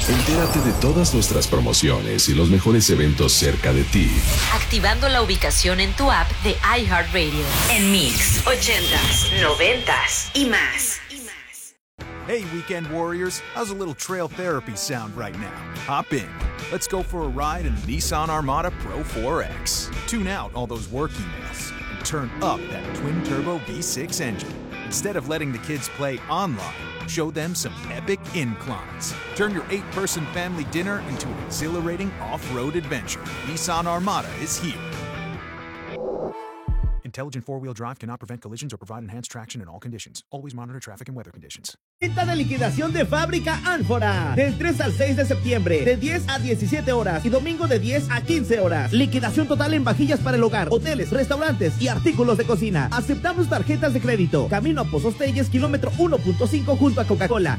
Entérate de todas nuestras promociones y los mejores eventos cerca de ti, activando la ubicación en tu app de iHeartRadio. En Mix 80s, 90s y más. Hey, Weekend Warriors, how's a little trail therapy sound right now? Hop in. Let's go for a ride in the Nissan Armada Pro 4X. Tune out all those work emails and turn up that twin-turbo V6 engine. Instead of letting the kids play online, show them some epic inclines. Turn your 8-person family dinner into an exhilarating off-road adventure. Nissan Armada is here. Intelligent four-wheel drive cannot prevent collisions or provide enhanced traction in all conditions. Always monitor traffic and weather conditions. Venta de liquidación de Fábrica Ánfora. Del 3 al 6 de septiembre, de 10 a 17 horas y domingo de 10 a 15 horas. Liquidación total en vajillas para el hogar, hoteles, restaurantes y artículos de cocina. Aceptamos tarjetas de crédito. Camino a Pozos Telles, kilómetro 1.5 junto a Coca-Cola.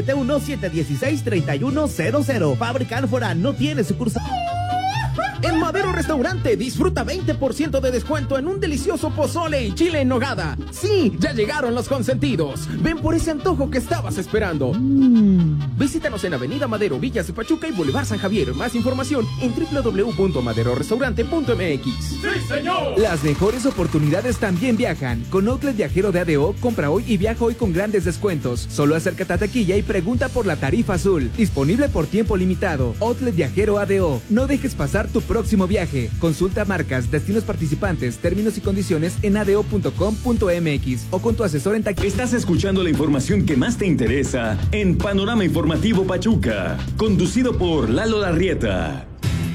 771-716-3100. Fábrica Ánfora no tiene sucursal. En Madero Restaurante disfruta 20% de descuento en un delicioso pozole y chile en nogada. Sí, ya llegaron los consentidos. Ven por ese antojo que estabas esperando. Visítanos en Avenida Madero, Villas de Pachuca y Boulevard San Javier. Más información en www.maderorestaurante.mx. ¡Sí, señor! Las mejores oportunidades también viajan. Con Outlet Viajero de ADO, compra hoy y viaja hoy con grandes descuentos. Solo acércate a taquilla y pregunta por la tarifa azul. Disponible por tiempo limitado. Outlet Viajero ADO. No dejes pasar tu próximo viaje. Consulta marcas, destinos participantes, términos y condiciones en ado.com.mx o con tu asesor en taquilla. Estás escuchando la información que más te interesa en Panorama Informativo Pachuca, conducido por Lalo Larrieta.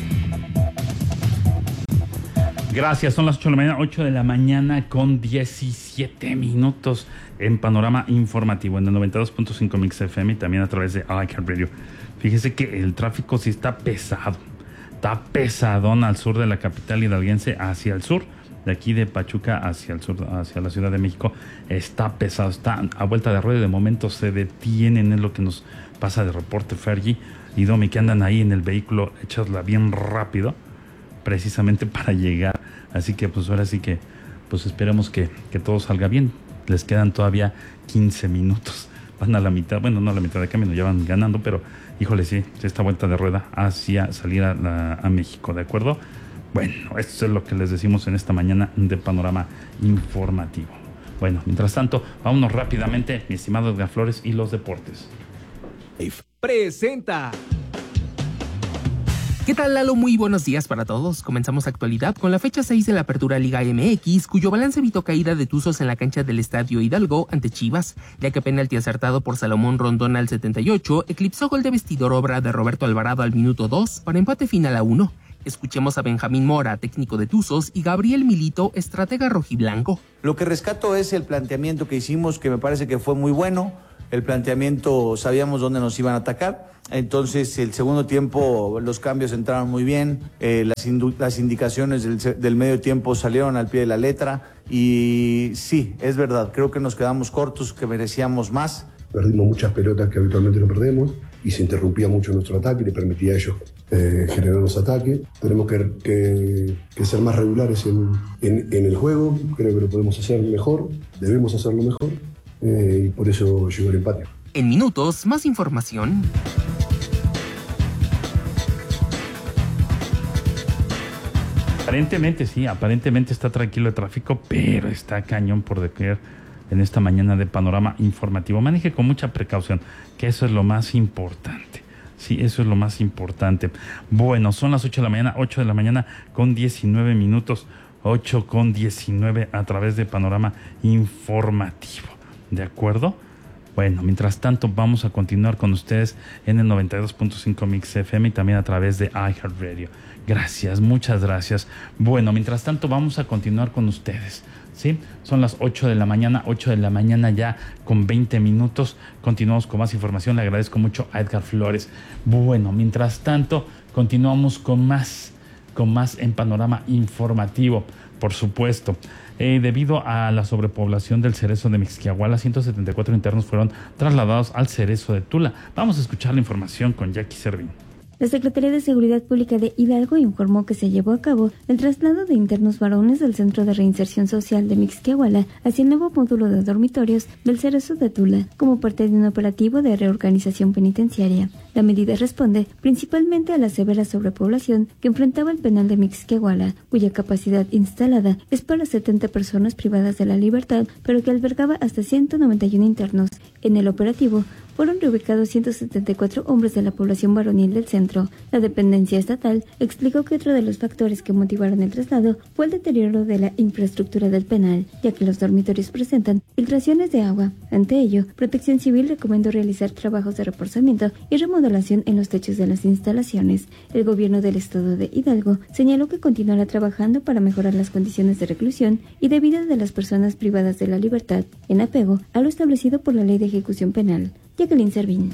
Gracias, son las 8 de la mañana con 17 minutos en Panorama Informativo en el 92.5 Mix FM y también a través de iHeartRadio. Fíjese que el tráfico sí está pesado. Está pesadón al sur de la capital hidalguense hacia el sur, de aquí de Pachuca hacia el sur, hacia la Ciudad de México. Está pesado, está a vuelta de ruedo. De momento se detienen, es lo que nos pasa de reporte Fergie y Domi, que andan ahí en el vehículo echasla bien rápido, precisamente para llegar. Así que pues ahora sí que pues esperemos que todo salga bien. Les quedan todavía 15 minutos. Van a la mitad, bueno, no a la mitad de camino, ya van ganando, pero híjole, sí, esta vuelta de rueda hacia salir a México, ¿de acuerdo? Bueno, esto es lo que les decimos en esta mañana de Panorama Informativo. Bueno, mientras tanto, vámonos rápidamente, mi estimado Edgar Flores y los deportes. Presenta. ¿Qué tal, Lalo? Muy buenos días para todos. Comenzamos actualidad con la fecha 6 de la Apertura Liga MX, cuyo balance evitó caída de Tuzos en la cancha del Estadio Hidalgo ante Chivas, ya que penalti acertado por Salomón Rondón al 78 eclipsó gol de vestidor obra de Roberto Alvarado al minuto 2 para empate final a 1. Escuchemos a Benjamín Mora, técnico de Tuzos, y Gabriel Milito, estratega rojiblanco. Lo que rescato es el planteamiento que hicimos, que me parece que fue muy bueno. El planteamiento, sabíamos dónde nos iban a atacar. Entonces, el segundo tiempo, los cambios entraron muy bien. Las indicaciones del medio tiempo salieron al pie de la letra. Y sí, es verdad, creo que nos quedamos cortos, que merecíamos más. Perdimos muchas pelotas que habitualmente no perdemos y se interrumpía mucho nuestro ataque y le permitía a ellos generar los ataques. Tenemos que ser más regulares en el juego. Creo que lo podemos hacer mejor, debemos hacerlo mejor. Y por eso llegó el empate. En minutos, más información. Aparentemente sí, aparentemente está tranquilo el tráfico, pero está cañón por decir en esta mañana de Panorama Informativo. Maneje con mucha precaución, que eso es lo más importante. Sí, eso es lo más importante. Bueno, son las 8 de la mañana con 19 minutos. 8 con 19 a través de Panorama Informativo. ¿De acuerdo? Bueno, mientras tanto vamos a continuar con ustedes en el 92.5 Mix FM y también a través de iHeartRadio. Gracias, muchas gracias. Bueno, mientras tanto vamos a continuar con ustedes, ¿sí? Son las 8 de la mañana ya con 20 minutos. Continuamos con más información. Le agradezco mucho a Edgar Flores. Bueno, mientras tanto continuamos con más en Panorama Informativo, por supuesto. Debido a la sobrepoblación del Cerezo de Mixquiahuala, 174 internos fueron trasladados al Cerezo de Tula. Vamos a escuchar la información con Jackie Servín. La Secretaría de Seguridad Pública de Hidalgo informó que se llevó a cabo el traslado de internos varones del Centro de Reinserción Social de Mixquiahuala hacia el nuevo módulo de dormitorios del Cerezo de Tula, como parte de un operativo de reorganización penitenciaria. La medida responde principalmente a la severa sobrepoblación que enfrentaba el penal de Mixquiahuala, cuya capacidad instalada es para 70 personas privadas de la libertad, pero que albergaba hasta 191 internos. En el operativo fueron reubicados 174 hombres de la población varonil del centro. La dependencia estatal explicó que otro de los factores que motivaron el traslado fue el deterioro de la infraestructura del penal, ya que los dormitorios presentan filtraciones de agua. Ante ello, Protección Civil recomendó realizar trabajos de reforzamiento y remodelación en los techos de las instalaciones. El gobierno del estado de Hidalgo señaló que continuará trabajando para mejorar las condiciones de reclusión y de vida de las personas privadas de la libertad, en apego a lo establecido por la Ley de Ejecución Penal. Jacqueline Servín.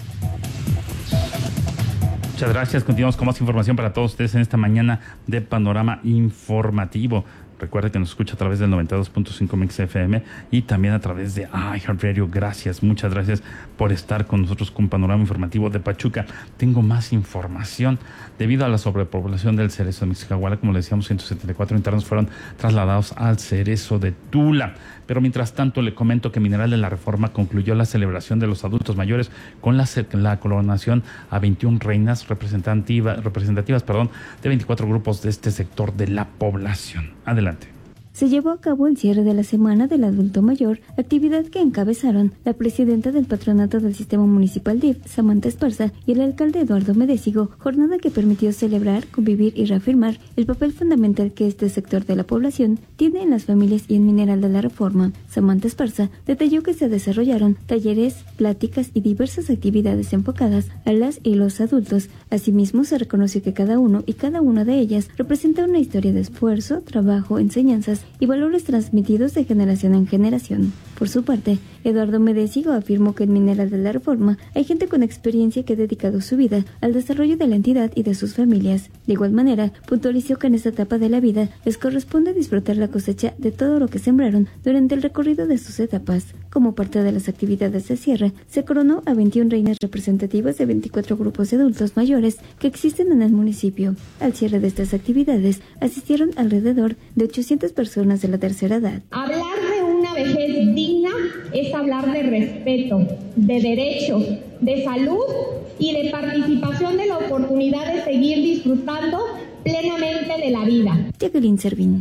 Muchas gracias. Continuamos con más información para todos ustedes en esta mañana de Panorama Informativo. Recuerde que nos escucha a través del 92.5 Mix FM y también a través de iHeartRadio. Gracias, muchas gracias por estar con nosotros con Panorama Informativo de Pachuca. Tengo más información. Debido a la sobrepoblación del Cerezo de Mixquiahuala, como le decíamos, 174 internos fueron trasladados al Cerezo de Tula. Pero mientras tanto, le comento que Mineral de la Reforma concluyó la celebración de los adultos mayores con la coronación a 21 reinas representativas de 24 grupos de este sector de la población. Adelante. Se llevó a cabo el cierre de la Semana del Adulto Mayor, actividad que encabezaron la presidenta del Patronato del Sistema Municipal DIF, Samantha Esparza, y el alcalde Eduardo Medésigo, jornada que permitió celebrar, convivir y reafirmar el papel fundamental que este sector de la población tiene en las familias y en Mineral de la Reforma. Samantha Esparza detalló que se desarrollaron talleres, pláticas y diversas actividades enfocadas a las y los adultos. Asimismo, se reconoció que cada uno y cada una de ellas representa una historia de esfuerzo, trabajo, enseñanzas y valores transmitidos de generación en generación. Por su parte, Eduardo Medésigo afirmó que en Mineral de la Reforma hay gente con experiencia que ha dedicado su vida al desarrollo de la entidad y de sus familias. De igual manera, puntualizó que en esta etapa de la vida les corresponde disfrutar la cosecha de todo lo que sembraron durante el recorrido de sus etapas. Como parte de las actividades de cierre, se coronó a 21 reinas representativas de 24 grupos de adultos mayores que existen en el municipio. Al cierre de estas actividades asistieron alrededor de 800 personas de la tercera edad. Hablar de una vejez digna es hablar de respeto, de derechos, de salud y de participación de la oportunidad de seguir disfrutando plenamente de la vida. Jacqueline Servín.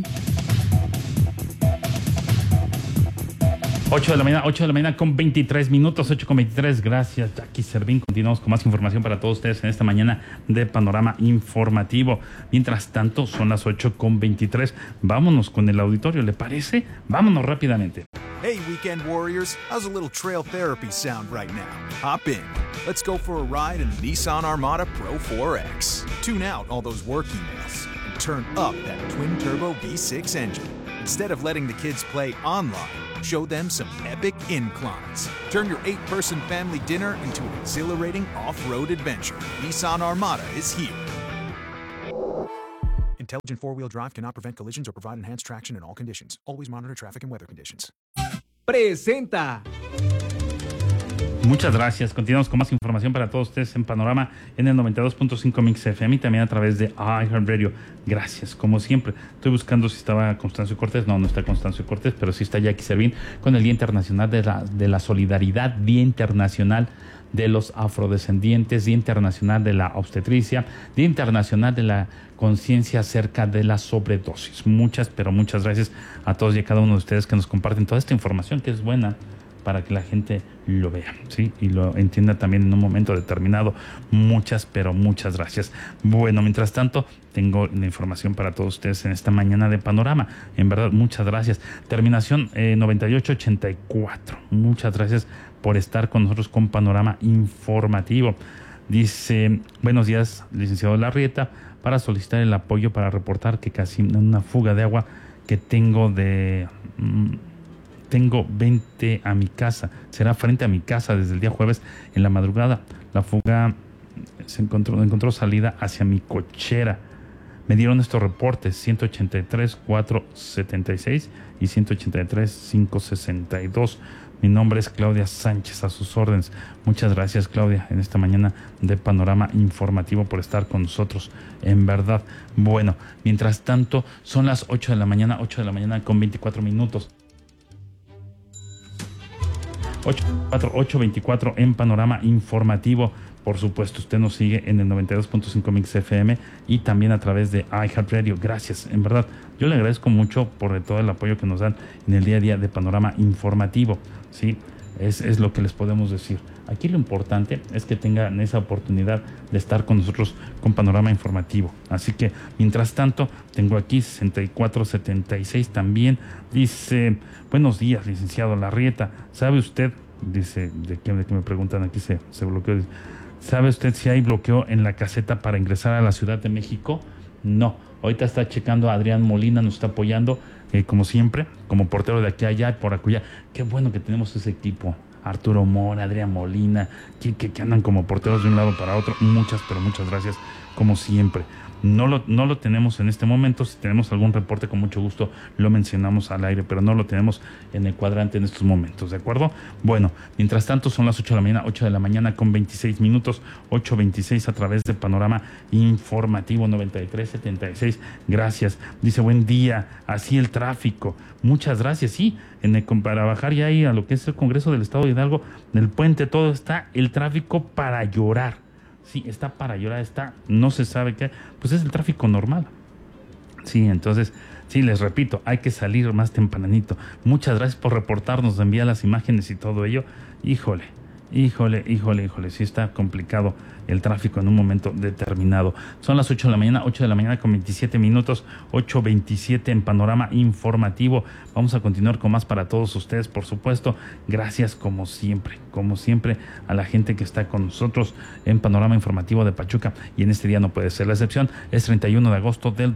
8 de la mañana con 23 minutos, 8 con 23. Gracias, Jackie Servín. Continuamos con más información para todos ustedes en esta mañana de Panorama Informativo. Mientras tanto, son las 8 con 23. Vámonos con el auditorio, ¿le parece? Vámonos rápidamente. Hey, Weekend Warriors, how's a little trail therapy sound right now? Hop in. Let's go for a ride in the Nissan Armada Pro 4X. Tune out all those work emails and turn up that twin-turbo V6 engine. Instead of letting the kids play online, show them some epic inclines. Turn your 8-person family dinner into an exhilarating off-road adventure. Nissan Armada is here. Intelligent four-wheel drive cannot prevent collisions or provide enhanced traction in all conditions. Always monitor traffic and weather conditions. Presenta. Muchas gracias. Continuamos con más información para todos ustedes en Panorama en el 92.5 Mix FM y también a través de iHeartRadio. Gracias, como siempre. Estoy buscando si estaba Constancio Cortés. No está Constancio Cortés, pero sí está Jackie Servín con el Día Internacional de la Solidaridad, Día Internacional de los Afrodescendientes, Día Internacional de la Obstetricia, Día Internacional de la Conciencia acerca de la sobredosis. Muchas gracias a todos y a cada uno de ustedes que nos comparten toda esta información que es buena para que la gente lo vea, ¿sí? Y lo entienda también en un momento determinado. Muchas gracias. Bueno, mientras tanto, tengo la información para todos ustedes en esta mañana de Panorama. En verdad, muchas gracias. Terminación 9884. Muchas gracias por estar con nosotros con Panorama Informativo. Dice, buenos días, licenciado Larrieta, para solicitar el apoyo para reportar que casi una fuga de agua que tengo 20 a mi casa. Será frente a mi casa desde el día jueves en la madrugada. La fuga se encontró salida hacia mi cochera. Me dieron estos reportes 183-476 y 183-562. Mi nombre es Claudia Sánchez, a sus órdenes. Muchas gracias, Claudia, en esta mañana de Panorama Informativo por estar con nosotros, en verdad. Bueno, mientras tanto, son las 8 de la mañana con 24 minutos. 8:24 en Panorama Informativo. Por supuesto, usted nos sigue en el 92.5 Mix FM y también a través de iHeartRadio. Gracias, en verdad. Yo le agradezco mucho por todo el apoyo que nos dan en el día a día de Panorama Informativo. Sí, es lo que les podemos decir. Aquí lo importante es que tengan esa oportunidad de estar con nosotros con Panorama Informativo. Así que, mientras tanto, tengo aquí 6476 también. Dice, buenos días, licenciado Larrieta. ¿Sabe usted? Dice, de qué me preguntan aquí, se bloqueó. ¿Sabe usted si hay bloqueo en la caseta para ingresar a la Ciudad de México? No. Ahorita está checando a Adrián Molina, nos está apoyando, como siempre, como portero de aquí a allá, por acullá. Qué bueno que tenemos ese equipo. Arturo Mora, Adrián Molina, que andan como porteros de un lado para otro. Muchas gracias, como siempre. No lo tenemos en este momento. Si tenemos algún reporte, con mucho gusto lo mencionamos al aire, pero no lo tenemos en el cuadrante en estos momentos, ¿de acuerdo? Bueno, mientras tanto son las 8 de la mañana con 26 minutos, 8:26 a través de Panorama Informativo 93.76. Gracias. Dice, buen día, así el tráfico. Muchas gracias, sí. Para bajar ya ahí a lo que es el Congreso del Estado de Hidalgo, en el puente, todo está el tráfico para llorar. Sí, está para llorar, no se sabe qué, pues es el tráfico normal. Sí, entonces, sí, les repito, hay que salir más tempranito. Muchas gracias por reportarnos, enviar las imágenes y todo ello. Híjole, sí está complicado el tráfico en un momento determinado. Son las 8 de la mañana con 27 minutos, 8:27 en Panorama Informativo. Vamos a continuar con más para todos ustedes, por supuesto. Gracias como siempre a la gente que está con nosotros en Panorama Informativo de Pachuca, y en este día no puede ser la excepción. Es 31 de agosto del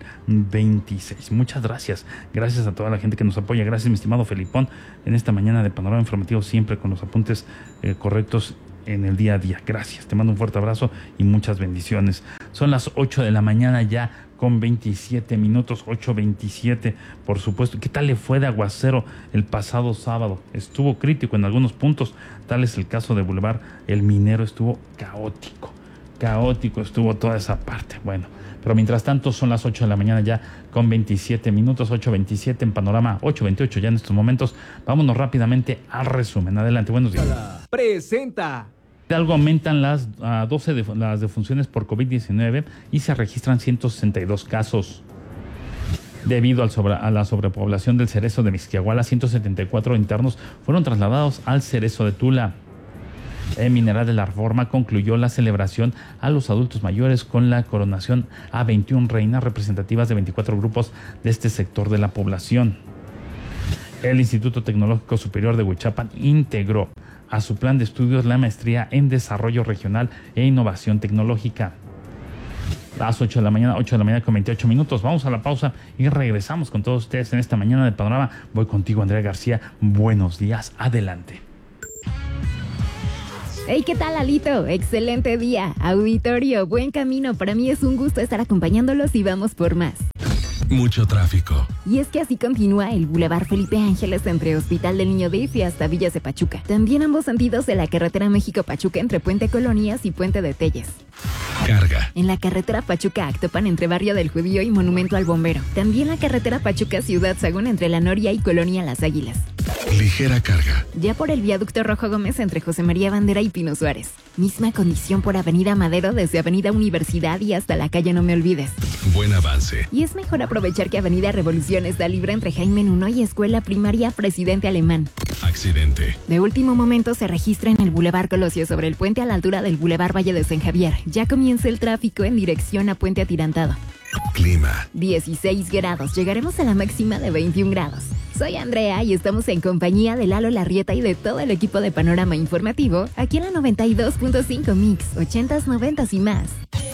2026. Muchas gracias a toda la gente que nos apoya. Gracias, mi estimado Felipón, en esta mañana de Panorama Informativo, siempre con los apuntes correctos en el día a día. Gracias, te mando un fuerte abrazo y muchas bendiciones. Son las 8 de la mañana ya con 27 minutos, 8:27, por supuesto. ¿Qué tal le fue de aguacero el pasado sábado? Estuvo crítico en algunos puntos, tal es el caso de Boulevard El Minero. Estuvo caótico estuvo toda esa parte. Bueno, pero mientras tanto son las 8 de la mañana ya con 27 minutos, 8:27 en Panorama, 8:28 ya en estos momentos. Vámonos rápidamente al resumen. Adelante, buenos días. Presenta. Algo aumentan las 12 las defunciones por COVID-19 y se registran 162 casos. Debido a la sobrepoblación del Cerezo de Mixquiahuala, 174 internos fueron trasladados al Cerezo de Tula. El Mineral de la Reforma concluyó la celebración a los adultos mayores con la coronación a 21 reinas representativas de 24 grupos de este sector de la población. El Instituto Tecnológico Superior de Huichapan integró a su plan de estudios la maestría en Desarrollo Regional e Innovación Tecnológica. Las 8 de la mañana con 28 minutos. Vamos a la pausa y regresamos con todos ustedes en esta mañana de Panorama. Voy contigo, Andrea García. Buenos días. Adelante. Hey, ¿qué tal, Alito? Excelente día. Auditorio, buen camino. Para mí es un gusto estar acompañándolos y vamos por más. Mucho tráfico. Y es que así continúa el Boulevard Felipe Ángeles entre Hospital del Niño DIF y hasta Villas de Pachuca. También ambos sentidos de la carretera México-Pachuca entre Puente Colonias y Puente de Telles. Carga. En la carretera Pachuca-Actopan entre Barrio del Judío y Monumento al Bombero. También la carretera Pachuca-Ciudad Sagún entre La Noria y Colonia Las Águilas. Ligera carga. Ya por el viaducto Rojo Gómez entre José María Bandera y Pino Suárez. Misma condición por Avenida Madero desde Avenida Universidad y hasta la calle No Me Olvides. Buen avance. Y es mejor aprovechar que Avenida Revolución está libre entre Jaime Nuno y Escuela Primaria Presidente Alemán. Accidente. De último momento se registra en el Boulevard Colosio sobre el puente a la altura del Boulevard Valle de San Javier. Ya comienza el tráfico en dirección a Puente Atirantado. Clima. 16 grados. Llegaremos a la máxima de 21 grados. Soy Andrea y estamos en compañía de Lalo Larrieta y de todo el equipo de Panorama Informativo aquí en la 92.5 Mix, 80s, 90s y más.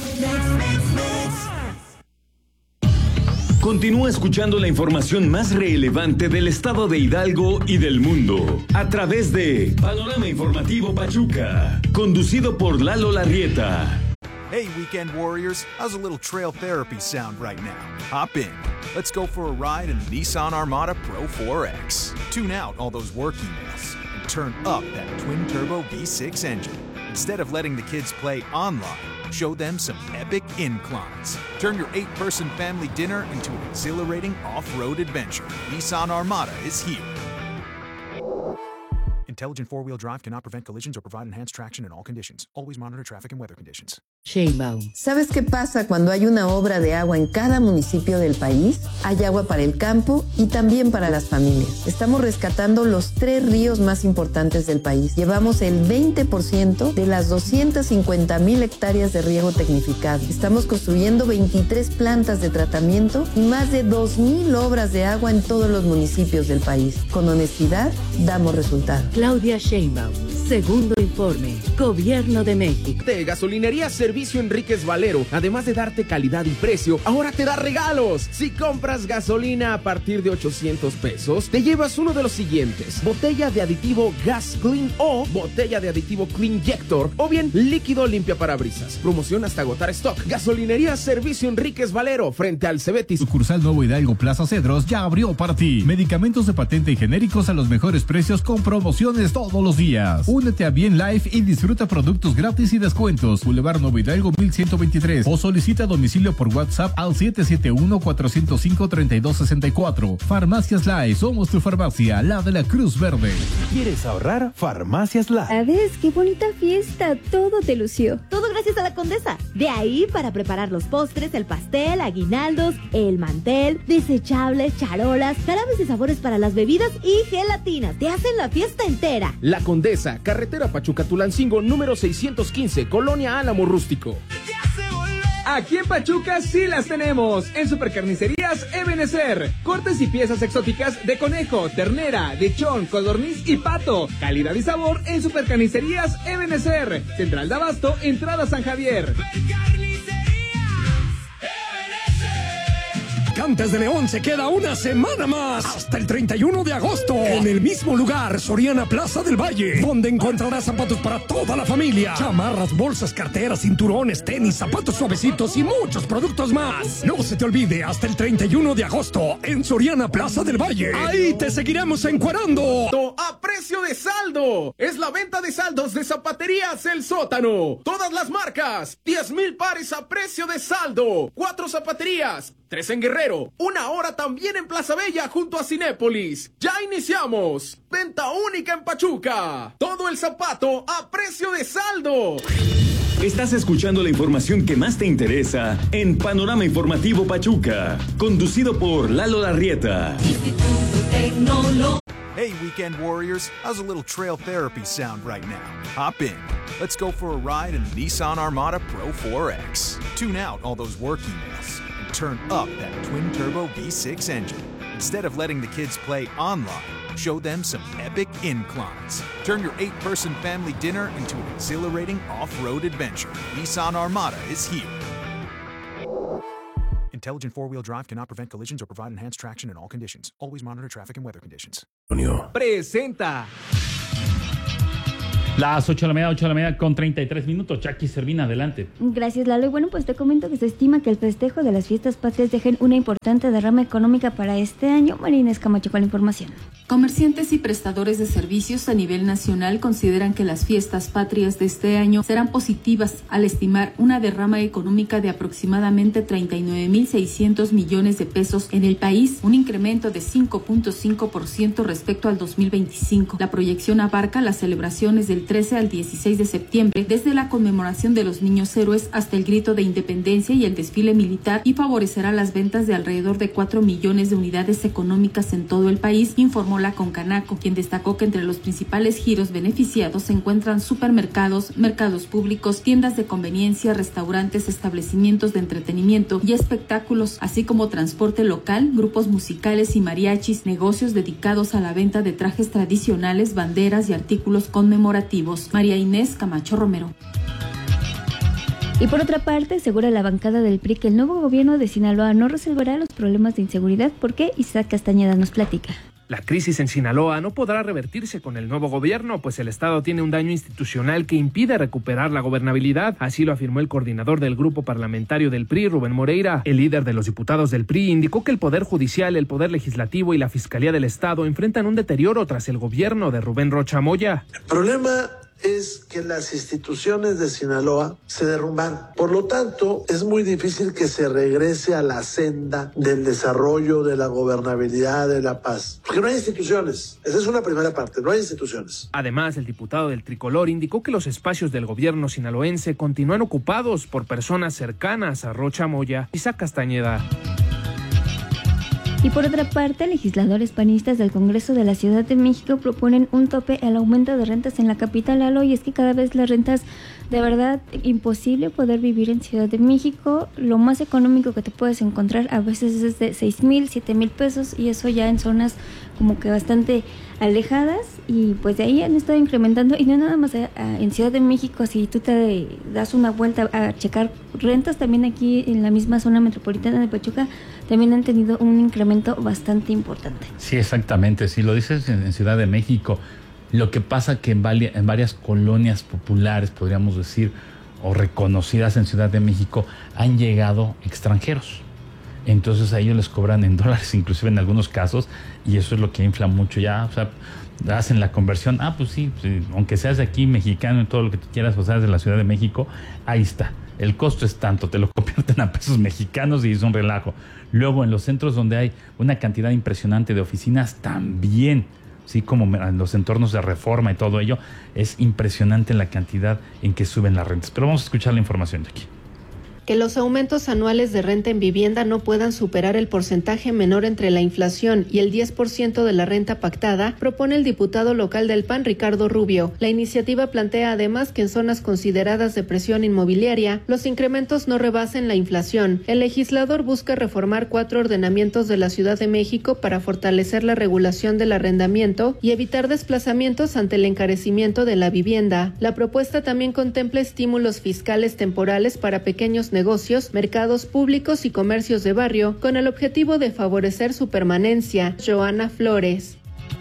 Continúa escuchando la información más relevante del estado de Hidalgo y del mundo a través de Panorama Informativo Pachuca, conducido por Lalo Larrieta. Hey, Weekend Warriors, how's a little trail therapy sound right now? Hop in. Let's go for a ride in the Nissan Armada Pro 4X. Tune out all those work emails turn up that twin-turbo V6 engine. Instead of letting the kids play online, show them some epic inclines. Turn your 8-person family dinner into an exhilarating off-road adventure. Nissan Armada is here. Intelligent four-wheel drive cannot prevent collisions or provide enhanced traction in all conditions. Always monitor traffic and weather conditions. Sheinbaum. ¿Sabes qué pasa cuando hay una obra de agua en cada municipio del país? Hay agua para el campo y también para las familias. Estamos rescatando los 3 ríos más importantes del país. Llevamos el 20% de las 250,000 hectáreas de riego tecnificado. Estamos construyendo 23 plantas de tratamiento y más de 2,000 obras de agua en todos los municipios del país. Con honestidad, damos resultados. Claudia Sheinbaum. Segundo informe. Gobierno de México. De Gasolinería Servicio Enríquez Valero, además de darte calidad y precio, ahora te da regalos. Si compras gasolina a partir de 800 pesos, te llevas uno de los siguientes: botella de aditivo Gas Clean o botella de aditivo Cleanjector, o bien líquido limpia parabrisas. Promoción hasta agotar stock. Gasolinería Servicio Enríquez Valero, frente al Cebetis. Sucursal Nuevo Hidalgo Plaza Cedros ya abrió para ti. Medicamentos de patente y genéricos a los mejores precios con promociones todos los días. Únete a Bien Life y disfruta productos gratis y descuentos. Boulevard Nuevo Hidalgo 1123 o solicita domicilio por WhatsApp al 771-405-3264. Farmacias Life, somos tu farmacia, la de la Cruz Verde. ¿Quieres ahorrar? Farmacias Life. ¿Sabes qué bonita fiesta? Todo te lució. Todo gracias a la Condesa. De ahí para preparar los postres, el pastel, aguinaldos, el mantel, desechables, charolas, jarabes de sabores para las bebidas y gelatinas. Te hacen la fiesta entera. La Condesa, carretera Pachuca-Tulancingo, número 615, Colonia Álamo Rústico. Aquí en Pachuca sí las tenemos. En Supercarnicerías Ebenezer. Cortes y piezas exóticas de conejo, ternera, lechón, codorniz y pato. Calidad y sabor en Supercarnicerías Ebenezer. Central de Abasto, entrada San Javier. Gigantes de León se queda una semana más, hasta el 31 de agosto, en el mismo lugar, Soriana Plaza del Valle, donde encontrarás zapatos para toda la familia, chamarras, bolsas, carteras, cinturones, tenis, zapatos suavecitos y muchos productos más. No se te olvide, hasta el 31 de agosto, en Soriana Plaza del Valle. Ahí te seguiremos encuerando. A precio de saldo. Es la venta de saldos de Zapaterías El Sótano. Todas las marcas, 10,000 pares a precio de saldo. 4 zapaterías, 3 en Guerrero, 1 hora también en Plaza Bella junto a Cinépolis. ¡Ya iniciamos! Venta única en Pachuca. Todo el zapato a precio de saldo. Estás escuchando la información que más te interesa en Panorama Informativo Pachuca, conducido por Lalo Larrieta. Hey, Weekend Warriors, how's a little trail therapy sound right now? Hop in. Let's go for a ride in the Nissan Armada Pro 4X. Tune out all those work emails and turn up that twin-turbo V6 engine. Instead of letting the kids play online, show them some epic inclines. Turn your 8-person family dinner into an exhilarating off-road adventure. Nissan Armada is here. Intelligent four-wheel drive cannot prevent collisions or provide enhanced traction in all conditions. Always monitor traffic and weather conditions. Presenta. Las 8 de la mañana con 33 minutos. Jackie Servina, adelante. Gracias, Lalo. Y bueno, pues te comento que se estima que el festejo de las fiestas patrias dejen una importante derrama económica para este año. María Inés Camacho con la información. Comerciantes y prestadores de servicios a nivel nacional consideran que las fiestas patrias de este año serán positivas al estimar una derrama económica de aproximadamente 39.600 millones de pesos en el país, un incremento de 5.5% respecto al 2025. La proyección abarca las celebraciones del 13 al 16 de septiembre, desde la conmemoración de los niños héroes hasta el grito de independencia y el desfile militar, y favorecerá las ventas de alrededor de 4 millones de unidades económicas en todo el país, informó la Concanaco, quien destacó que entre los principales giros beneficiados se encuentran supermercados, mercados públicos, tiendas de conveniencia, restaurantes, establecimientos de entretenimiento y espectáculos, así como transporte local, grupos musicales y mariachis, negocios dedicados a la venta de trajes tradicionales, banderas y artículos conmemorativos. María Inés Camacho Romero. Y por otra parte, asegura la bancada del PRI que el nuevo gobierno de Sinaloa no resolverá los problemas de inseguridad. ¿Por qué? Isaac Castañeda nos platica. La crisis en Sinaloa no podrá revertirse con el nuevo gobierno, pues el estado tiene un daño institucional que impide recuperar la gobernabilidad. Así lo afirmó el coordinador del grupo parlamentario del PRI, Rubén Moreira. El líder de los diputados del PRI indicó que el Poder Judicial, el Poder Legislativo y la Fiscalía del Estado enfrentan un deterioro tras el gobierno de Rubén Rocha Moya. El problema es que las instituciones de Sinaloa se derrumban. Por lo tanto, es muy difícil que se regrese a la senda del desarrollo, de la gobernabilidad, de la paz. Porque no hay instituciones. Esa es una primera parte, no hay instituciones. Además, el diputado del Tricolor indicó que los espacios del gobierno sinaloense continúan ocupados por personas cercanas a Rocha Moya. Isaac Castañeda. Y por otra parte, legisladores panistas del Congreso de la Ciudad de México proponen un tope al aumento de rentas en la capital, Lalo, y es que cada vez las rentas, de verdad, imposible poder vivir en Ciudad de México. Lo más económico que te puedes encontrar a veces es de 6,000, 7,000 pesos, y eso ya en zonas como que bastante alejadas, y pues de ahí han estado incrementando, y no nada más en Ciudad de México. Si tú te das una vuelta a checar rentas, también aquí en la misma zona metropolitana de Pachuca también han tenido un incremento bastante importante. Sí, exactamente. Si lo dices en Ciudad de México, lo que pasa que en varias colonias populares, podríamos decir, o reconocidas en Ciudad de México, han llegado extranjeros. Entonces a ellos les cobran en dólares, inclusive en algunos casos, y eso es lo que infla mucho ya. O sea, hacen la conversión. Pues sí, aunque seas de aquí, mexicano y todo lo que tú quieras, o seas de la Ciudad de México, ahí está. El costo es tanto, te lo convierten a pesos mexicanos y es un relajo. Luego en los centros donde hay una cantidad impresionante de oficinas también, sí, como en los entornos de Reforma y todo ello, es impresionante la cantidad en que suben las rentas. Pero vamos a escuchar la información de aquí. Que los aumentos anuales de renta en vivienda no puedan superar el porcentaje menor entre la inflación y el 10% de la renta pactada, propone el diputado local del PAN, Ricardo Rubio. La iniciativa plantea además que en zonas consideradas de presión inmobiliaria, los incrementos no rebasen la inflación. El legislador busca reformar 4 ordenamientos de la Ciudad de México para fortalecer la regulación del arrendamiento y evitar desplazamientos ante el encarecimiento de la vivienda. La propuesta también contempla estímulos fiscales temporales para pequeños negocios, mercados públicos y comercios de barrio, con el objetivo de favorecer su permanencia. Joana Flores.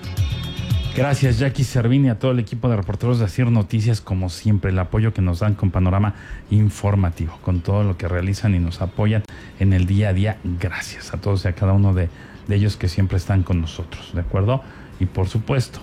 Gracias, Jackie Servini, a todo el equipo de reporteros de Asir Noticias, como siempre, el apoyo que nos dan con Panorama Informativo, con todo lo que realizan y nos apoyan en el día a día. Gracias a todos y a cada uno de ellos que siempre están con nosotros, ¿de acuerdo? Y por supuesto,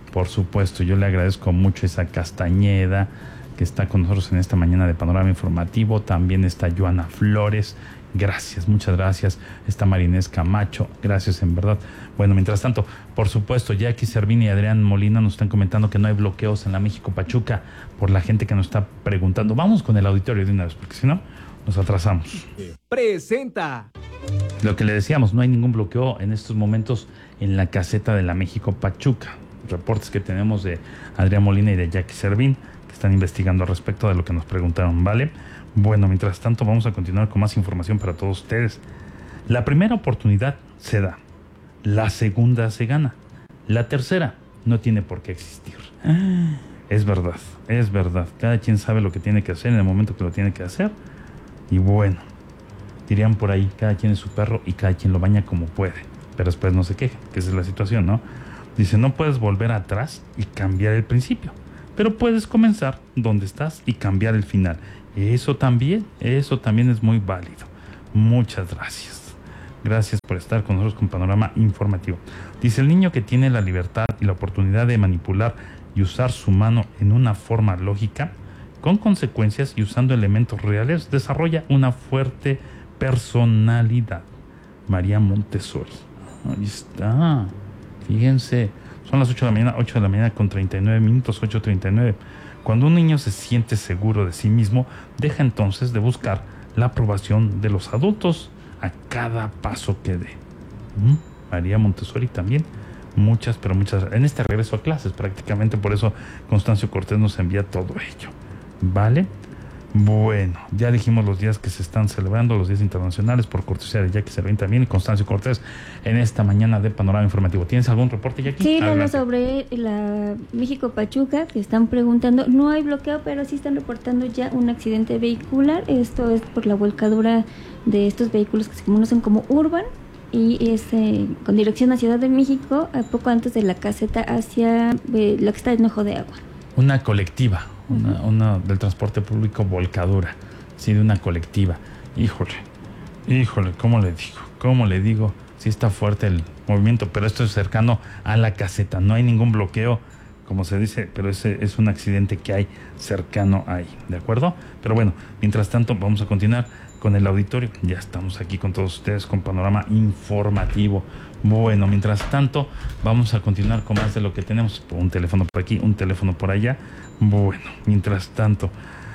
yo le agradezco mucho a Isaac Castañeda, que está con nosotros en esta mañana de Panorama Informativo. También está Joana Flores. Gracias, muchas gracias. Está Marinés Camacho. Gracias, en verdad. Bueno, mientras tanto, por supuesto, Jackie Servini y Adrián Molina nos están comentando que no hay bloqueos en la México Pachuca por la gente que nos está preguntando. Vamos con el auditorio de una vez, porque si no, nos atrasamos. Presenta. Lo que le decíamos, no hay ningún bloqueo en estos momentos en la caseta de la México Pachuca. Reportes que tenemos de Adrián Molina y de Jackie Servini, están investigando al respecto de lo que nos preguntaron, ¿vale? Bueno, mientras tanto vamos a continuar con más información para todos ustedes. La primera oportunidad se da, la segunda se gana, la tercera no tiene por qué existir. Es verdad, cada quien sabe lo que tiene que hacer en el momento que lo tiene que hacer, y bueno, dirían por ahí, cada quien es su perro y cada quien lo baña como puede, pero después no se queje, que esa es la situación, ¿no? Dice, no puedes volver atrás y cambiar el principio, pero puedes comenzar donde estás y cambiar el final. Eso también es muy válido. Muchas gracias. Gracias por estar con nosotros con Panorama Informativo. Dice, el niño que tiene la libertad y la oportunidad de manipular y usar su mano en una forma lógica, con consecuencias y usando elementos reales, desarrolla una fuerte personalidad. María Montessori. Ahí está. Fíjense. Son las 8 de la mañana con 39 minutos, 8:39. Cuando un niño se siente seguro de sí mismo, deja entonces de buscar la aprobación de los adultos a cada paso que dé. María Montessori también, muchas. En este regreso a clases, prácticamente por eso Constancio Cortés nos envía todo ello. ¿Vale? Bueno, ya dijimos los días que se están celebrando, los días internacionales, por cortesía de Jackie Servini también y Constancio Cortés en esta mañana de Panorama Informativo. ¿Tienes algún reporte, Jackie? Sí, Lalo, sobre la México Pachuca, que están preguntando, no hay bloqueo, pero sí están reportando ya un accidente vehicular. Esto es por la volcadura de estos vehículos que se conocen como Urban, y es con dirección a Ciudad de México, poco antes de la caseta hacia lo que está en Ojo de Agua. Una colectiva, una del transporte público volcadura, sí, de una colectiva. Híjole, ¿cómo le digo? Sí está fuerte el movimiento, pero esto es cercano a la caseta, no hay ningún bloqueo, como se dice, pero ese es un accidente que hay cercano ahí, ¿de acuerdo? Pero bueno, mientras tanto vamos a continuar con el auditorio. Ya estamos aquí con todos ustedes con panorama informativo. Bueno, mientras tanto vamos a continuar con más de lo que tenemos. Un teléfono por aquí, un teléfono por allá. Bueno, mientras tanto,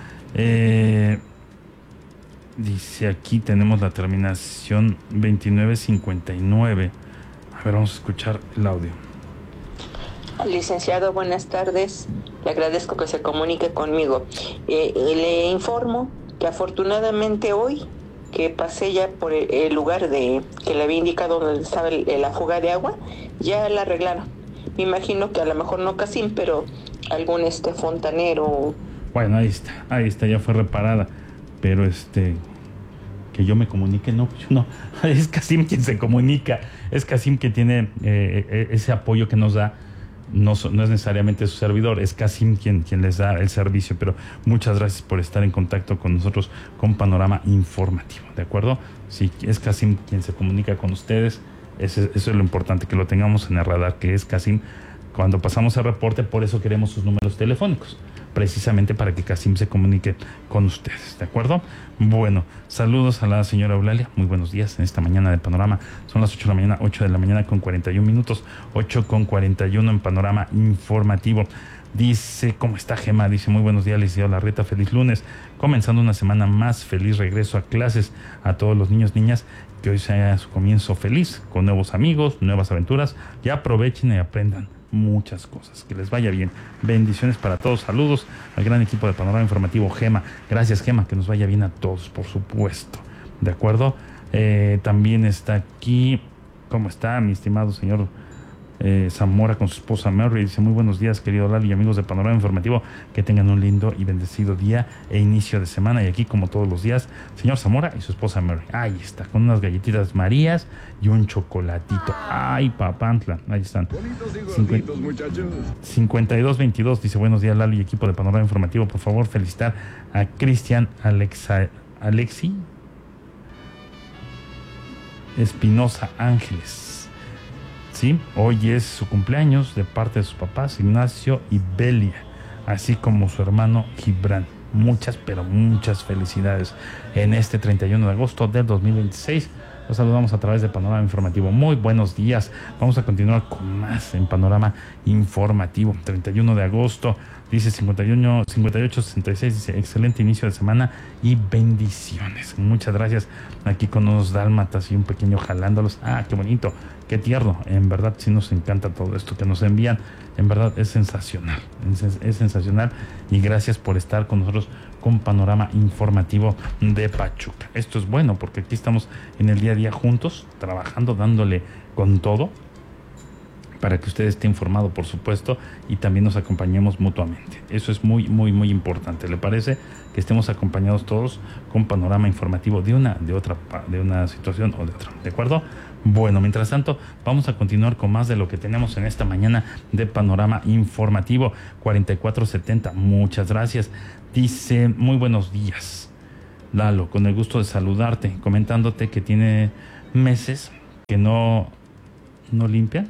dice aquí tenemos la terminación 2959. A ver, vamos a escuchar el audio. Licenciado, buenas tardes. Le agradezco que se comunique conmigo. Le informo que afortunadamente hoy, que pasé ya por el lugar que le había indicado donde estaba la fuga de agua, ya la arreglaron. Me imagino que a lo mejor no Casim, pero algún fontanero. Bueno, ahí está, ya fue reparada. Pero que yo me comunique, no, es Casim quien se comunica, es Casim que tiene ese apoyo que nos da. No es necesariamente su servidor, es Casim quien les da el servicio, pero muchas gracias por estar en contacto con nosotros con Panorama Informativo, ¿de acuerdo? Si es Casim quien se comunica con ustedes, eso es lo importante, que lo tengamos en el radar, que es Casim. Cuando pasamos el reporte, por eso queremos sus números telefónicos, precisamente para que Casim se comunique con ustedes, ¿de acuerdo? Bueno, saludos a la señora Eulalia, muy buenos días en esta mañana de Panorama. Son las 8 de la mañana, 8 de la mañana con 41 minutos, 8:41 en Panorama Informativo. Dice, ¿cómo está Gema? Dice, muy buenos días, licenciado Larrieta, feliz lunes, comenzando una semana más, feliz regreso a clases a todos los niños, niñas, que hoy sea su comienzo feliz, con nuevos amigos, nuevas aventuras, y aprovechen y aprendan muchas cosas, que les vaya bien, bendiciones para todos, saludos al gran equipo de Panorama Informativo. Gema, gracias Gema, que nos vaya bien a todos, por supuesto, de acuerdo. También está aquí, ¿cómo está mi estimado señor Zamora con su esposa Mary? Dice, muy buenos días querido Lalo y amigos de Panorama Informativo, que tengan un lindo y bendecido día e inicio de semana. Y aquí como todos los días, señor Zamora y su esposa Mary, ahí está, con unas galletitas Marías y un chocolatito. Ay, papantla, ahí están. 5222 dice, buenos días Lalo y equipo de Panorama Informativo, por favor felicitar a Cristian Alexi Espinosa Ángeles. Sí, hoy es su cumpleaños de parte de sus papás Ignacio y Belia, así como su hermano Gibran. Muchas, pero muchas felicidades en este 31 de agosto del 2026. Los saludamos a través de Panorama Informativo. Muy buenos días. Vamos a continuar con más en Panorama Informativo. 31 de agosto, dice 5866, dice, excelente inicio de semana y bendiciones. Muchas gracias. Aquí con unos dálmatas y un pequeño jalándolos. Ah, qué bonito, qué tierno. En verdad sí nos encanta todo esto que nos envían. En verdad es sensacional. Es sensacional. Y gracias por estar con nosotros con Panorama Informativo de Pachuca. Esto es bueno porque aquí estamos en el día a día juntos, trabajando, dándole con todo, para que usted esté informado, por supuesto, y también nos acompañemos mutuamente. Eso es muy, muy, muy importante. ¿Le parece que estemos acompañados todos con Panorama Informativo de una situación o de otra? ¿De acuerdo? Bueno, mientras tanto, vamos a continuar con más de lo que tenemos en esta mañana de Panorama Informativo. 4470, muchas gracias. Dice, muy buenos días, Lalo, con el gusto de saludarte, comentándote que tiene meses que no limpia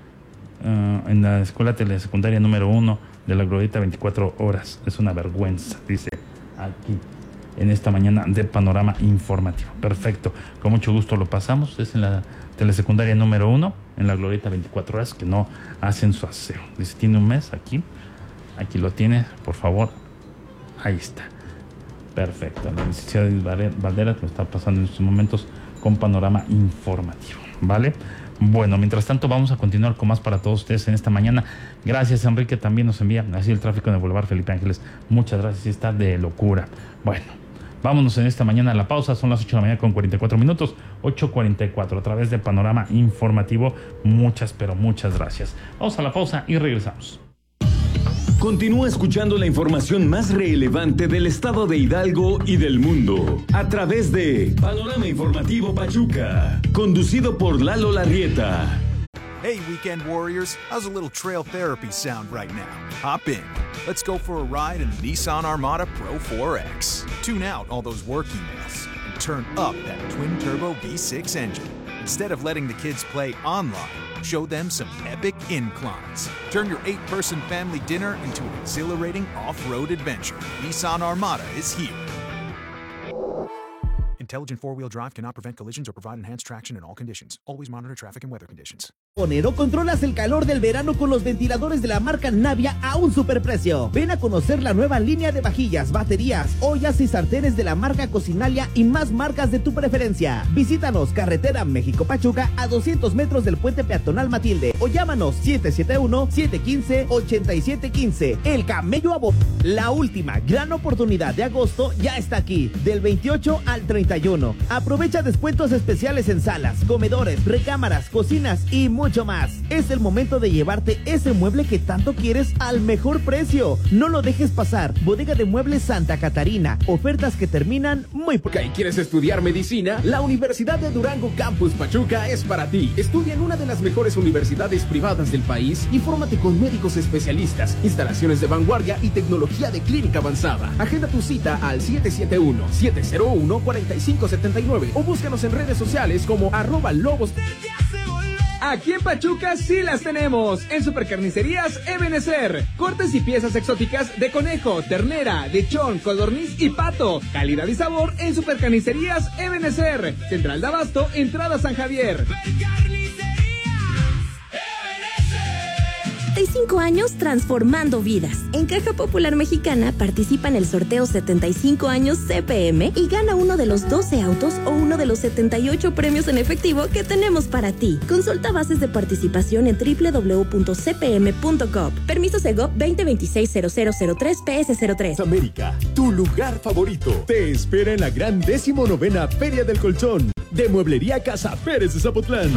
en la escuela telesecundaria número 1 de la Glorieta 24 horas. Es una vergüenza, dice aquí en esta mañana de Panorama Informativo. Perfecto, con mucho gusto lo pasamos. Es en la telesecundaria número 1 en la Glorieta 24 horas que no hacen su aseo. Dice, tiene un mes aquí lo tiene, por favor. Ahí está. Perfecto. La licenciada Valderas lo está pasando en estos momentos con Panorama Informativo. ¿Vale? Bueno, mientras tanto vamos a continuar con más para todos ustedes en esta mañana. Gracias, Enrique, también nos envía así el tráfico en el Boulevard Felipe Ángeles. Muchas gracias, está de locura. Bueno, vámonos en esta mañana a la pausa. Son las 8 de la mañana con 44 minutos. 8:44 a través de Panorama Informativo. Muchas, pero muchas gracias. Vamos a la pausa y regresamos. Continúa escuchando la información más relevante del estado de Hidalgo y del mundo a través de Panorama Informativo Pachuca, conducido por Lalo Larrieta. Hey, Weekend Warriors, how's a little trail therapy sound right now? Hop in. Let's go for a ride in the Nissan Armada Pro 4X. Tune out all those work emails and turn up that twin-turbo V6 engine. Instead of letting the kids play online, show them some epic inclines. Turn your 8-person family dinner into an exhilarating off-road adventure. Nissan Armada is here. Intelligent four-wheel drive cannot prevent collisions or provide enhanced traction in all conditions. Always monitor traffic and weather conditions. Onero, controlas el calor del verano con los ventiladores de la marca Navia a un superprecio. Ven a conocer la nueva línea de vajillas, baterías, ollas y sartenes de la marca Cocinalia y más marcas de tu preferencia. Visítanos, carretera México-Pachuca, a 200 metros del puente peatonal Matilde, o llámanos 771-715-8715. El Camello Abo. La última gran oportunidad de agosto ya está aquí, del 28 al 31. Aprovecha descuentos especiales en salas, comedores, recámaras, cocinas y mucho más. Es el momento de llevarte ese mueble que tanto quieres al mejor precio. No lo dejes pasar. Bodega de Muebles Santa Catarina. Ofertas que terminan muy pronto. ¿Y quieres estudiar medicina? La Universidad de Durango Campus Pachuca es para ti. Estudia en una de las mejores universidades privadas del país y fórmate con médicos especialistas, instalaciones de vanguardia y tecnología de clínica avanzada. Agenda tu cita al 771-701-4579 o búscanos en redes sociales como @lobos. Aquí en Pachuca sí las tenemos. En Supercarnicerías Ebenezer. Cortes y piezas exóticas de conejo, ternera, lechón, codorniz y pato. Calidad y sabor en Supercarnicerías Ebenezer. Central de Abasto, entrada San Javier. 75 años transformando vidas. En Caja Popular Mexicana participa en el sorteo 75 años CPM y gana uno de los 12 autos o uno de los 78 premios en efectivo que tenemos para ti. Consulta bases de participación en www.cpm.gov. Permiso Segov 2026-0003 PS03. América, tu lugar favorito. Te espera en la gran 19ª Feria del Colchón de Mueblería Casa Pérez de Zapotlán.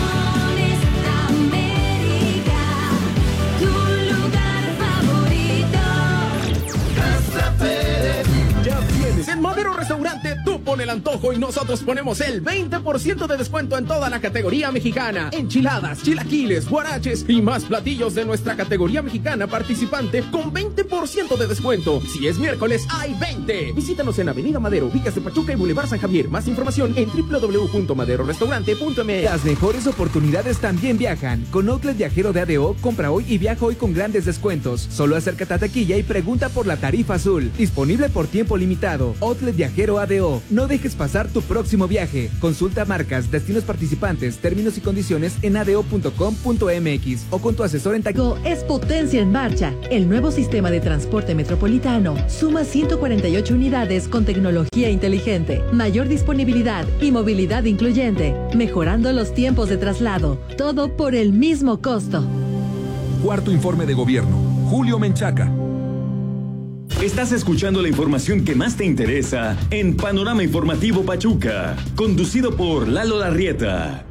En Madero Restaurante, tú pon el antojo y nosotros ponemos el 20% de descuento en toda la categoría mexicana. Enchiladas, chilaquiles, guaraches y más platillos de nuestra categoría mexicana participante con 20% de descuento. Si es miércoles, hay 20. Visítanos en Avenida Madero, Vicas de Pachuca y Boulevard San Javier. Más información en www.maderorestaurante.mx. Las mejores oportunidades también viajan. Con Outlet Viajero de ADO, compra hoy y viaja hoy con grandes descuentos. Solo acércate a taquilla y pregunta por la tarifa azul. Disponible por tiempo limitado. Outlet Viajero ADO. No dejes pasar tu próximo viaje. Consulta marcas, destinos participantes, términos y condiciones en ado.com.mx o con tu asesor en Go es potencia en marcha. El nuevo sistema de transporte metropolitano suma 148 unidades con tecnología inteligente, mayor disponibilidad y movilidad incluyente, mejorando los tiempos de traslado. Todo por el mismo costo. Cuarto informe de gobierno. Julio Menchaca. Estás escuchando la información que más te interesa en Panorama Informativo Pachuca, conducido por Lalo Larrieta.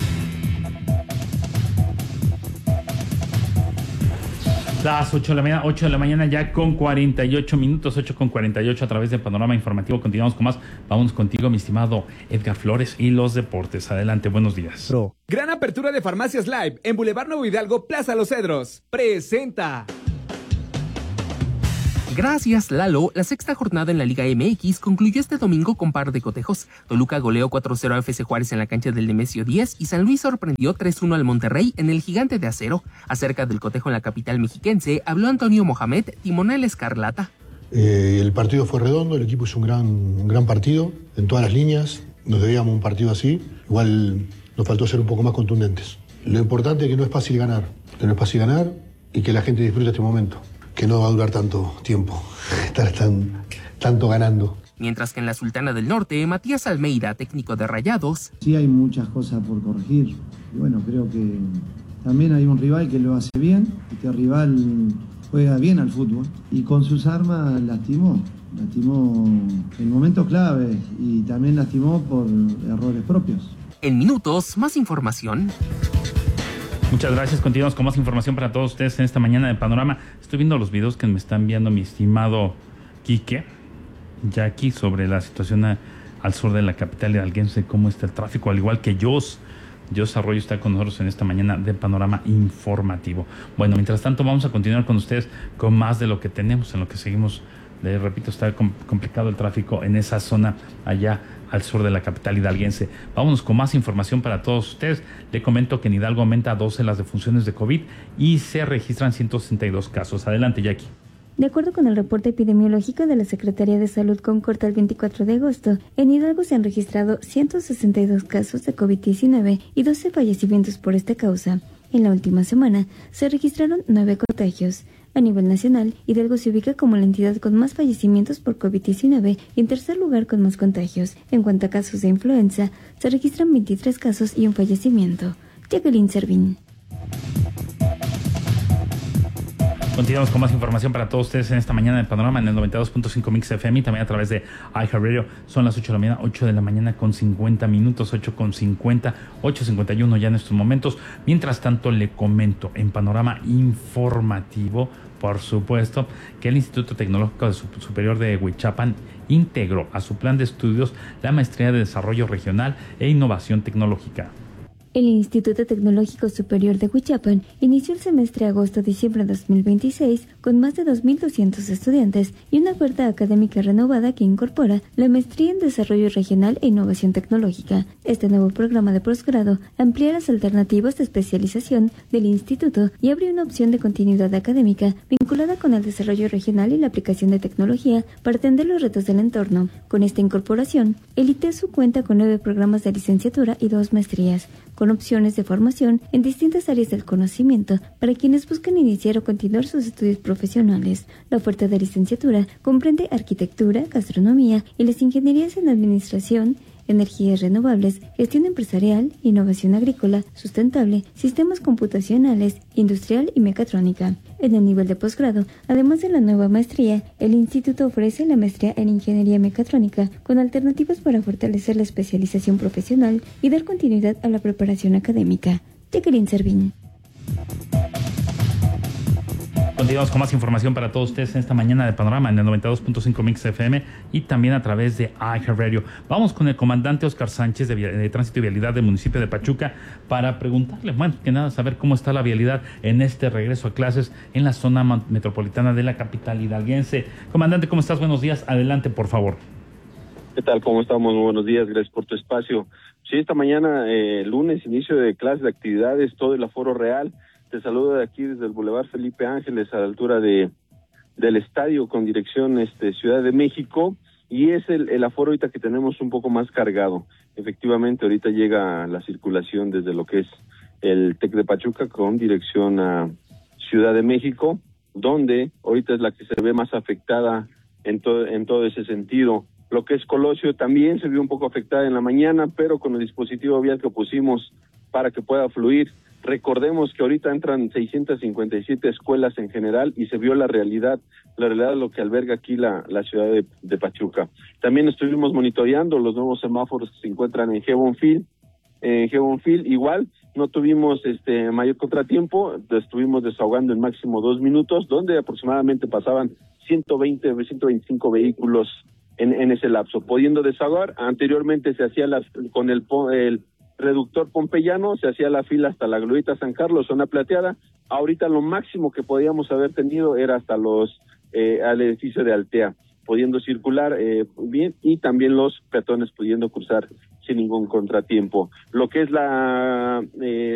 Las 8 de la mañana ya con 48 minutos, 8:48 a través de Panorama Informativo. Continuamos con más. Vamos contigo, mi estimado Edgar Flores y los deportes. Adelante, buenos días. Gran apertura de Farmacias Live en Boulevard Nuevo Hidalgo, Plaza Los Cedros. Presenta. Gracias, Lalo. La sexta jornada en la Liga MX concluyó este domingo con par de cotejos. Toluca goleó 4-0 a FC Juárez en la cancha del Nemesio 10 y San Luis sorprendió 3-1 al Monterrey en el Gigante de Acero. Acerca del cotejo en la capital mexiquense, habló Antonio Mohamed, timonel Escarlata. El partido fue redondo, el equipo hizo un gran partido en todas las líneas. Nos debíamos un partido así. Igual nos faltó ser un poco más contundentes. Lo importante es que no es fácil ganar. Que no es fácil ganar y que la gente disfrute este momento. Que no va a durar tanto tiempo, estar tanto ganando. Mientras que en la Sultana del Norte, Matías Almeida, técnico de Rayados. Sí hay muchas cosas por corregir. Y bueno, creo que también hay un rival que lo hace bien. Este rival juega bien al fútbol. Y con sus armas lastimó en momentos claves y también lastimó por errores propios. En minutos, más información. Muchas gracias. Continuamos con más información para todos ustedes en esta mañana de Panorama. Estoy viendo los videos que me está enviando mi estimado Quique, Jackie, sobre la situación al sur de la capital hidalguense, cómo está el tráfico, al igual que Jos Arroyo está con nosotros en esta mañana de Panorama Informativo. Bueno, mientras tanto vamos a continuar con ustedes con más de lo que tenemos, en lo que seguimos. Les repito, está complicado el tráfico en esa zona allá al sur de la capital hidalguense. Vámonos con más información para todos ustedes. Le comento que en Hidalgo aumenta a 12 las defunciones de COVID y se registran 162 casos. Adelante, Jackie. De acuerdo con el reporte epidemiológico de la Secretaría de Salud con corte al 24 de agosto, en Hidalgo se han registrado 162 casos de COVID-19 y 12 fallecimientos por esta causa. En la última semana se registraron 9 contagios. A nivel nacional, Hidalgo se ubica como la entidad con más fallecimientos por COVID-19 y en tercer lugar con más contagios. En cuanto a casos de influenza, se registran 23 casos y un fallecimiento. Jacqueline Servín. Continuamos con más información para todos ustedes en esta mañana de Panorama en el 92.5 Mix FM y también a través de iHeartRadio. Son las 8 de la mañana, 8 de la mañana con 50 minutos, 8:50, 8:51 ya en estos momentos. Mientras tanto, le comento en Panorama Informativo, por supuesto, que el Instituto Tecnológico Superior de Huichapan integró a su plan de estudios la Maestría de Desarrollo Regional e Innovación Tecnológica. El Instituto Tecnológico Superior de Huichapan inició el semestre agosto-diciembre de 2026 con más de 2.200 estudiantes y una oferta académica renovada que incorpora la Maestría en Desarrollo Regional e Innovación Tecnológica. Este nuevo programa de posgrado amplía las alternativas de especialización del instituto y abre una opción de continuidad académica vinculada con el desarrollo regional y la aplicación de tecnología para atender los retos del entorno. Con esta incorporación, el ITESU cuenta con 9 programas de licenciatura y 2 maestrías, con opciones de formación en distintas áreas del conocimiento para quienes buscan iniciar o continuar sus estudios profesionales. La oferta de licenciatura comprende arquitectura, gastronomía y las ingenierías en administración, energías renovables, gestión empresarial, innovación agrícola, sustentable, sistemas computacionales, industrial y mecatrónica. En el nivel de posgrado, además de la nueva maestría, el instituto ofrece la maestría en ingeniería mecatrónica con alternativas para fortalecer la especialización profesional y dar continuidad a la preparación académica. Jacqueline Servín. Continuamos con más información para todos ustedes en esta mañana de Panorama en el 92.5 Mix FM y también a través de iHeartRadio. Vamos con el comandante Oscar Sánchez de Tránsito y Vialidad del municipio de Pachuca para preguntarle, bueno, que nada, saber cómo está la vialidad en este regreso a clases en la zona metropolitana de la capital hidalguense. Comandante, ¿cómo estás? Buenos días. Adelante, por favor. ¿Qué tal? ¿Cómo estamos? Muy buenos días. Gracias por tu espacio. Sí, esta mañana, lunes, inicio de clases, de actividades, todo el aforo real. Te saludo de aquí desde el Boulevard Felipe Ángeles a la altura del estadio con dirección Ciudad de México, y es el aforo ahorita que tenemos un poco más cargado. Efectivamente, ahorita llega la circulación desde lo que es el TEC de Pachuca con dirección a Ciudad de México, donde ahorita es la que se ve más afectada en todo ese sentido. Lo que es Colosio también se vio un poco afectada en la mañana, pero con el dispositivo vial que pusimos para que pueda fluir. Recordemos que ahorita entran 657 escuelas en general y se vio la realidad de lo que alberga aquí la ciudad de Pachuca. También estuvimos monitoreando los nuevos semáforos que se encuentran en Hebonfield. Igual no tuvimos mayor contratiempo, estuvimos desahogando en máximo 2 minutos, donde aproximadamente pasaban 125 vehículos en ese lapso, pudiendo desahogar. Anteriormente se hacía con el reductor pompeyano, se hacía la fila hasta la glorieta San Carlos, zona plateada. Ahorita lo máximo que podíamos haber tenido era hasta al edificio de Altea, pudiendo circular bien, y también los peatones pudiendo cruzar sin ningún contratiempo. Lo que es